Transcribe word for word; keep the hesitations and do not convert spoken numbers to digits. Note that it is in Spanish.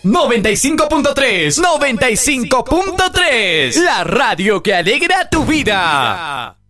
noventa y cinco punto tres. noventa y cinco punto tres. La radio que alegra tu vida.